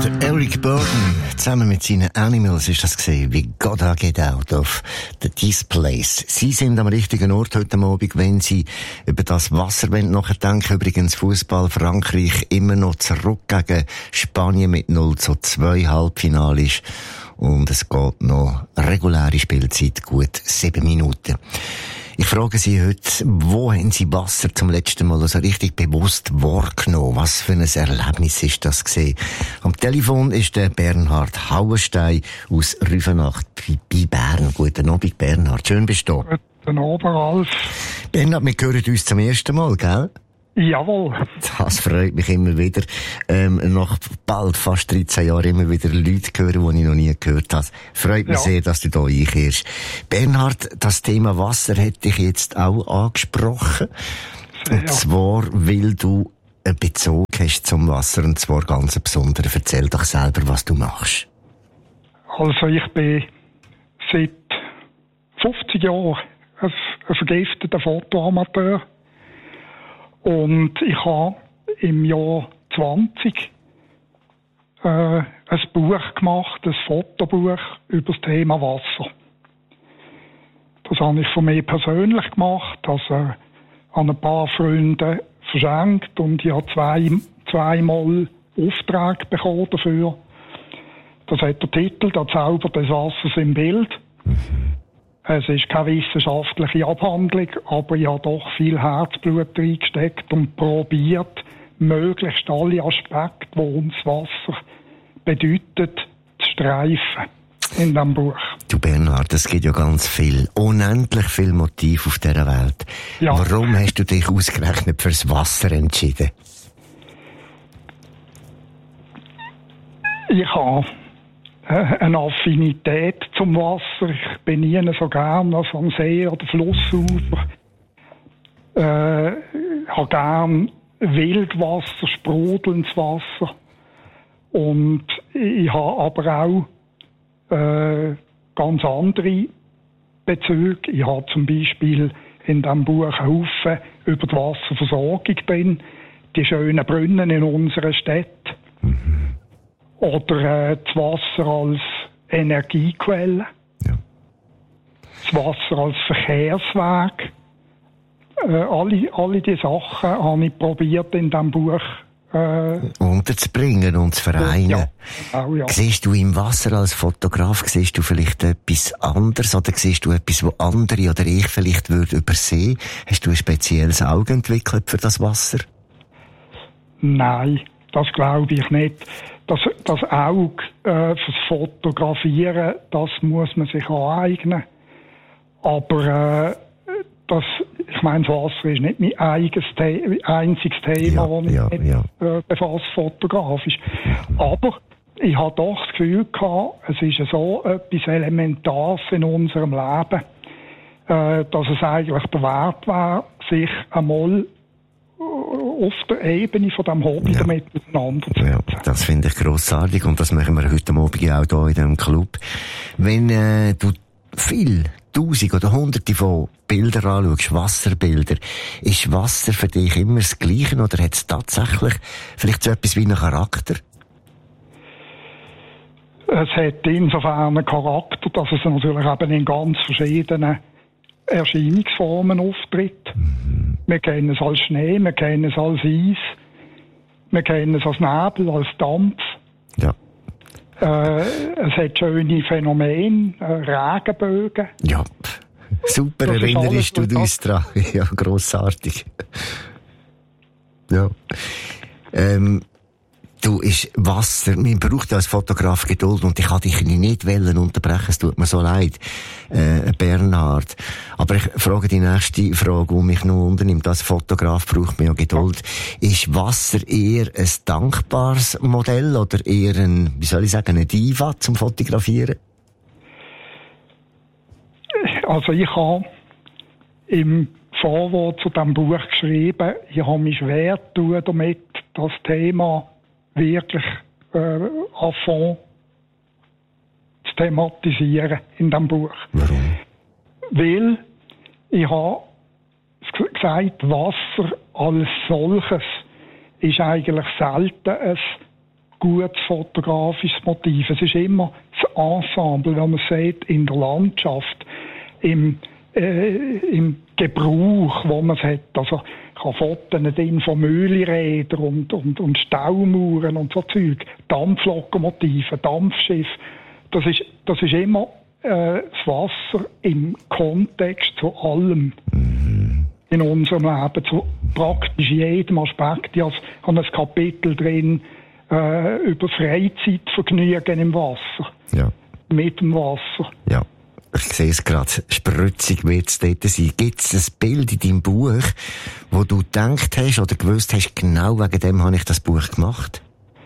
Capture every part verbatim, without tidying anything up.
Der Eric Burdon, zusammen mit seinen Animals, ist das gesehen, wie God I Get Out of the Displays. Sie sind am richtigen Ort heute Abend, wenn Sie über das Wasser nachdenken. Übrigens Fußball Frankreich immer noch zurück gegen Spanien mit null zu zwei Halbfinale ist. Und es geht noch reguläre Spielzeit, gut sieben Minuten. Ich frage Sie heute, wo haben Sie Wasser zum letzten Mal so richtig bewusst wahrgenommen? Was für ein Erlebnis ist das gewesen? Am Telefon ist der Bernhard Hauenstein aus Rüfenacht bei Bern. Guten Abend, Bernhard. Schön bist du da. Guten Abend, Ralf. Bernhard, wir hören uns zum ersten Mal, gell? Jawohl. Das freut mich immer wieder. Ähm, nach bald fast dreizehn Jahren immer wieder Leute hören, die ich noch nie gehört habe. Freut mich ja sehr, dass du da einkehrst. Bernhard, das Thema Wasser hätte ich jetzt auch angesprochen. Sehr. Und zwar, weil du einen Bezug hast zum Wasser, und zwar ganz besonders. Erzähl doch selber, was du machst. Also ich bin seit fünfzig Jahren ein, ein vergifteter Fotoamateur. Und ich habe im Jahr zwanzig äh, ein Buch gemacht, ein Fotobuch über das Thema Wasser. Das habe ich von mir persönlich gemacht, also an ein paar Freunde verschenkt, und ich habe zwei, zweimal Auftrag bekommen dafür. Das hat der Titel «Der Zauber des Wassers im Bild». Mhm. Es ist keine wissenschaftliche Abhandlung, aber ich habe doch viel Herzblut reingesteckt und probiert, möglichst alle Aspekte, die uns Wasser bedeutet, zu streifen in diesem Buch. Du Bernhard, es gibt ja ganz viel, unendlich viel Motiv auf dieser Welt. Ja. Warum hast du dich ausgerechnet fürs Wasser entschieden? Ich habe eine Affinität zum Wasser. Ich bin nie so gern als am See oder Flussufer. Äh, ich habe gern Wildwasser, sprudelndes Wasser. Und ich habe aber auch äh, ganz andere Bezüge. Ich habe zum Beispiel in diesem Buch einen Haufen über die Wasserversorgung drin, die schönen Brunnen in unserer Stadt. Mhm. Oder äh, das Wasser als Energiequelle. Ja. Das Wasser als Verkehrsweg. Äh, alle, alle diese Sachen habe ich probiert in diesem Buch äh, unterzubringen und zu vereinen. Ja, genau, ja. Siehst du im Wasser als Fotograf, siehst du vielleicht etwas anderes, oder siehst du etwas, wo andere oder ich vielleicht würde übersehen? Hast du ein spezielles Auge entwickelt für das Wasser? Nein, das glaube ich nicht. Das, das Auge äh, fürs Fotografieren, das muss man sich aneignen. Aber äh, das, ich meine, das Wasser ist nicht mein eigenes The- einziges Thema, ja, das ich ja, mit ja. äh, befasse, fotografisch. Aber ich habe doch das Gefühl gehabt, es ist so etwas Elementares in unserem Leben, äh, dass es eigentlich der Wert wäre, sich einmal auf der Ebene von diesem Hobby ja. damit auseinanderzusetzen. Ja, das finde ich grossartig, und das machen wir heute Abend auch hier in diesem Club. Wenn äh, du viel, tausend oder hunderte von Bildern anschaust, Wasserbilder, ist Wasser für dich immer das Gleiche, oder hat es tatsächlich vielleicht so etwas wie einen Charakter? Es hat insofern einen Charakter, dass es natürlich eben in ganz verschiedenen Erscheinungsformen auftritt. Mhm. Wir kennen es als Schnee, wir kennen es als Eis, wir kennen es als Nebel, als Dampf. Ja. Äh, es hat schöne Phänomene, äh, Regenbögen. Ja, super, das erinnerst du uns dran. Ja, grossartig. Ja. Ähm, Du, ist Wasser, man braucht als Fotograf Geduld, und ich kann dich nicht wollen unterbrechen, es tut mir so leid, äh, Bernhard. Aber ich frage die nächste Frage, die mich noch unternimmt. Als Fotograf braucht man ja Geduld. Ist Wasser eher ein dankbares Modell oder eher ein, wie soll ich sagen, eine Diva zum Fotografieren? Also ich habe im Vorwort zu diesem Buch geschrieben, ich habe mich schwer getan damit, das Thema wirklich äh, à fond zu thematisieren in diesem Buch. Warum? Weil ich habe gesagt, Wasser als solches ist eigentlich selten ein gutes fotografisches Motiv. Es ist immer das Ensemble, wenn man sieht, in der Landschaft, im, äh, im Gebrauch, wo man es hat. Also, ich habe Fotos drin von Mühlenrädern und, und, und Staumauern und so Zeug. Dampflokomotiven, Dampfschiff. Das ist, das ist immer äh, das Wasser im Kontext zu allem. Mhm. In unserem Leben, zu praktisch jedem Aspekt. Ich habe ein Kapitel drin äh, über Freizeitvergnügen im Wasser. Ja. Mit dem Wasser. Ja. Ich sehe es gerade, spritzig wird es dort sein. Gibt es ein Bild in deinem Buch, wo du gedacht hast oder gewusst hast, genau wegen dem habe ich das Buch gemacht?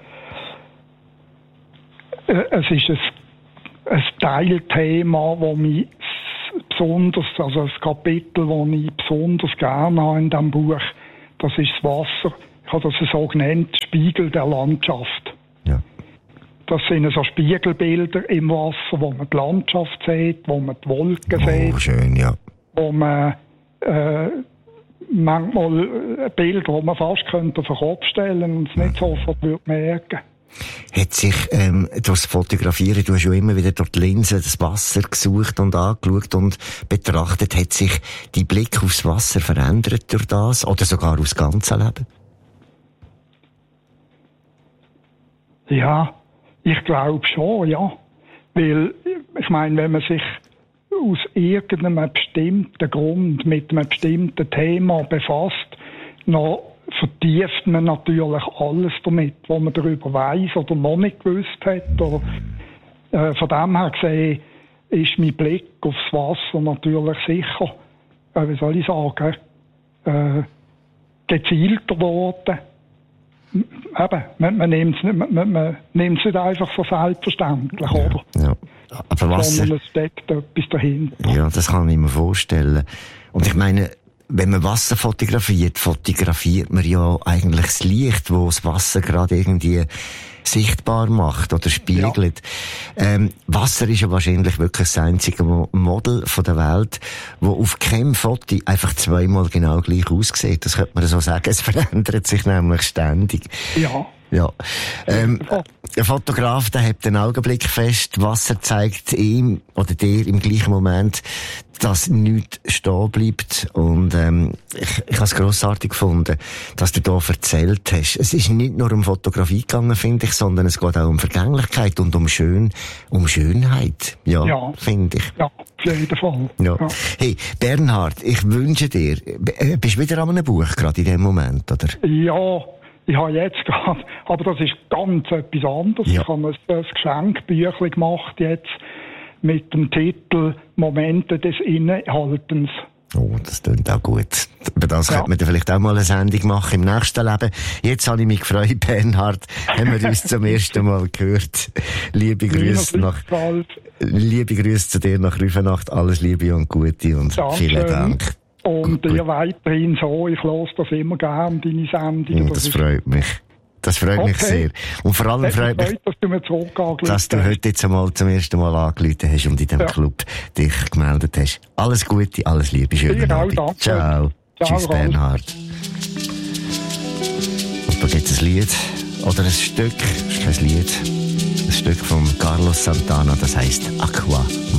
Es ist ein, ein Teilthema, das mich besonders, also ein Kapitel, das ich besonders gerne habe in diesem Buch, das ist das Wasser. Ich habe das so genannt, Spiegel der Landschaft. Ja. Das sind so Spiegelbilder im Wasser, wo man die Landschaft sieht, wo man die Wolken oh, sieht. Schön, ja. Wo man äh, manchmal Bilder, die man fast könnte auf den Kopf stellen und es nicht sofort würde merken. Hat sich ähm, durchs Fotografieren, du hast ja immer wieder durch die Linse das Wasser gesucht und angeschaut und betrachtet, hat sich dein Blick aufs Wasser verändert durch das oder sogar aufs ganze Leben? Ja, ich glaube schon, ja. Weil, ich meine, wenn man sich aus irgendeinem bestimmten Grund mit einem bestimmten Thema befasst, noch vertieft man natürlich alles damit, was man darüber weiss oder noch nicht gewusst hat. Oder, äh, von dem her gesehen ist mein Blick aufs Wasser natürlich sicher, äh, wie soll ich sagen, äh, gezielter geworden. Eben, man, man nimmt es nicht, man, man nimmt es nicht einfach so selbstverständlich, ja, oder? Ja. Aber Wasser... Sondern es steckt etwas dahinter. Ja, das kann ich mir vorstellen. Und ich meine, wenn man Wasser fotografiert, fotografiert man ja eigentlich das Licht, wo das Wasser gerade irgendwie sichtbar macht oder spiegelt. Ja. Ähm, Wasser ist ja wahrscheinlich wirklich das einzige Model von der Welt, wo auf keinem Foto einfach zweimal genau gleich aussieht. Das könnte man so sagen. Es verändert sich nämlich ständig. Ja. Ja. Ähm, ein Fotograf, der hebt den Augenblick fest. Wasser zeigt ihm oder dir im gleichen Moment, dass nichts stehen bleibt. Und ähm, ich, ich habe es grossartig gefunden, dass du da erzählt hast. Es ist nicht nur um Fotografie gegangen, finde ich, sondern es geht auch um Vergänglichkeit und um Schön, um Schönheit. Ja, ja. Finde ich. Ja, auf jeden Fall. Ja. Ja. Hey, Bernhard, ich wünsche dir, bist du wieder an einem Buch gerade in dem Moment, oder? Ja. Ich habe jetzt gerade, aber das ist ganz etwas anderes. Ja. Ich habe ein, ein Geschenkbüchlein gemacht jetzt mit dem Titel Momente des Innehaltens. Oh, das klingt auch gut. Über das ja. könnte man dann vielleicht auch mal eine Sendung machen im nächsten Leben. Jetzt habe ich mich gefreut, Bernhard, haben wir uns zum ersten Mal gehört. Liebe Grüße nach, liebe Grüße zu dir nach Rüfenacht. Alles Liebe und Gute und Danke. Vielen Dank. Und dir weiterhin so, ich höre das immer gerne, deine Sendung. Oh, das, das freut mich. Das freut okay. mich sehr. Und vor allem freut mich, dass du, mir dass du heute jetzt einmal zum ersten Mal angerufen hast und in diesem ja. Club dich gemeldet hast. Alles Gute, alles Liebe, schönen ja, Abend. Danke. Ciao. Ciao. Tschüss, Bernhard. Und da gibt es ein Lied, oder ein Stück, das ist kein Lied, ein Stück von Carlos Santana, das heisst Aqua.